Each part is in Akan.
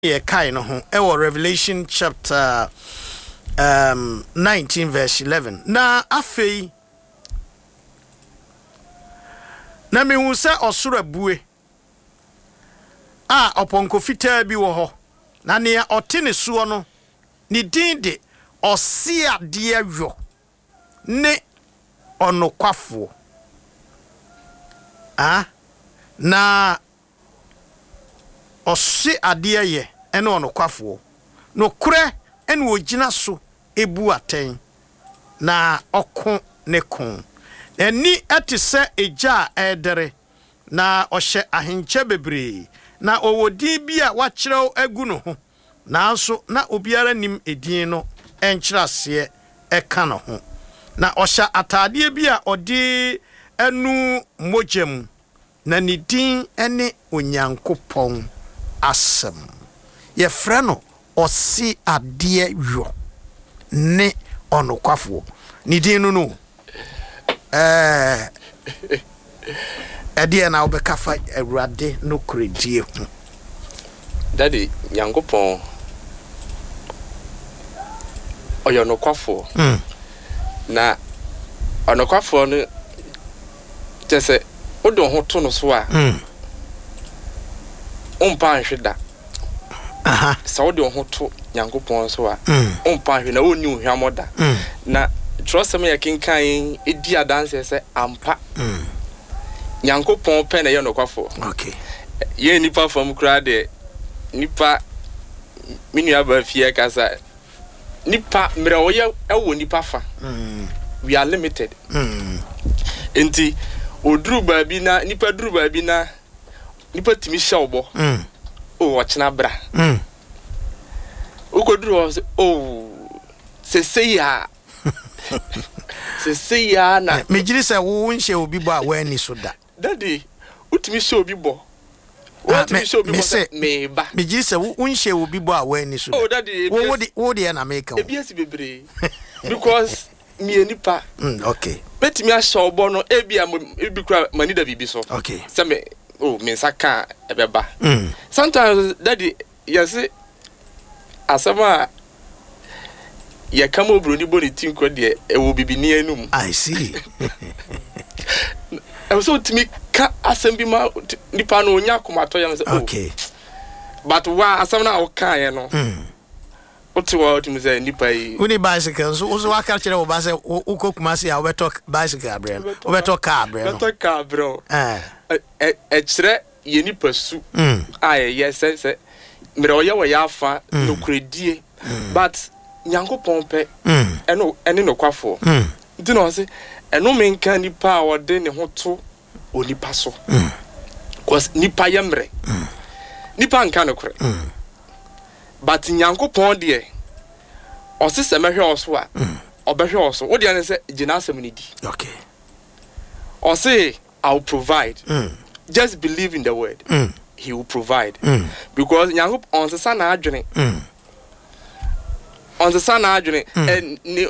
ye kai no ho e Revelation chapter 19 verse 11 na afei na me hu se osoro abue a oponko fitaa bi wo ho na ne otene suo no ni din de osia de awo ne onokwafo na osi ade ye ene onokwafo no kure ene ogina so ebu aten na oko ne kon eni etise eja edere na ohye ahenche bebre na owodi bi a wakyerɛw agu no ho nanso na obiara nim edin no enkyerase eka no ho na ohya atade bi a odi anu mojem na ni din ene onyankopɔn asem ye frɛ no osi ade yo ne onokwafo ni din no no na obekafa awurade no kredie ho daddy nyankopɔn oyo nokwafo na onokwafo no tese odo ho to no so a umpa nhweda sa odo ho to nyankopɔn so a umpa nhwe na oni ohwamoda na trosem ya kinkan edi adanse se ampa nyankopɔn pe na ye nokwafo okay ye nipa fam kra de nipa minu aba fie kasa nipa mre oye ewo nipa fa we are limited enti oduru ba bi na nipa duru ba bi na nipa timi hye obo o ochina bra ukoduru se ya na mejiri se wo nhye obi bo a wani so da daddy utimi hye obi bo utimi hye obi bo me ba mejiri se wo nhye obi bo a wani so oh daddy wo de na make ebiesi bebre because me nipa okay betimi ahye obo no ebi kura mani da bibi so okay se me me saka ebeba sometimes daddy yes asama ya kama obroni boni tinko de ewo bibini enum I see so timi ka asembi ma nipa no onya komato ya say okay but wa asam na o kan ye no oti wa oti say nipa yi uni bicycle so uzo aka kire wo ba say ukokuma say a beto bicycle abre o beto car abre no beto car bro kire ye nipa su yes say mire o ye wo ya fa no kredie but nyankopɔn pe ene no kwafo nti no se eno menka nipa a wode ne ho to onipa so cause nipa yemre nipa nka no kore but nyankopɔn de o se se mehwe oso a obehwe oso wo de ne se gina asem ni di okay o say I'll provide just believe in the word he will provide because nyankopɔn se sa na adwene on the sun adwene ni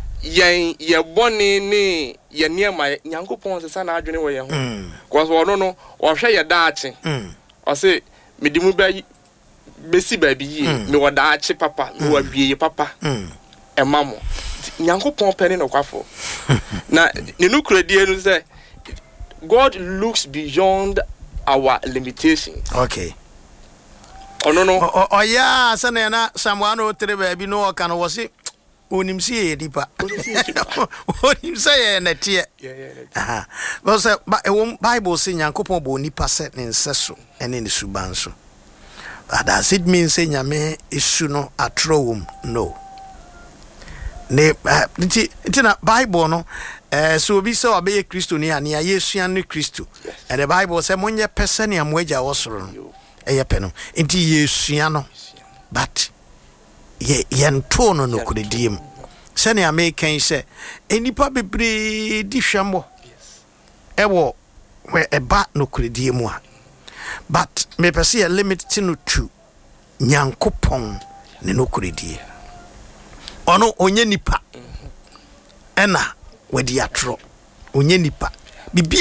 ye boni ni ye niema nyankopon se sa na adwene wo ye ho cause wono no wo hwe ye daache o se medimu besi ba bi yi me wo daache papa me wo bie papa emamo nyankopon pene no kwafo na ni no kredie no say God looks beyond our limitations okay no ya sana na samwano tere ba bi no ka no wo se onim si ye dipa onim se ye na tie aha bo se Bible say nyankopon bo nipa se ne nseso ene ne suban so does it mean say nyame isu no atrowum no ne ntina Bible no so obi se obeye Kristo ni ania Yesu an Kristo and the Bible say monye person ya moja wosoro no eyepeno enti Yesu no but ye nto no krediem se ne American se enipa bebre di hwambo ewo we eba no krediem a but me pese ye limit no to nyankopon ne no kredie ono onye nipa ena wedi atro onye nipa bibi